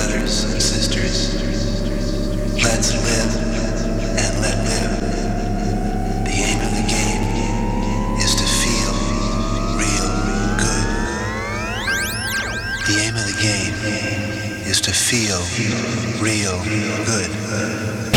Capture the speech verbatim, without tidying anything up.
brothers and sisters, let's live and let live. The aim of the game is to feel real good. The aim of the game is to feel real good.